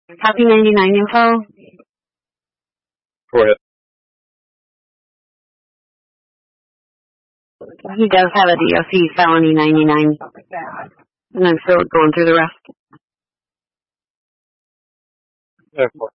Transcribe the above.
Copy 99 info. Go ahead. He does have a DOC felony 99. And I'm still going through the rest. Excellent.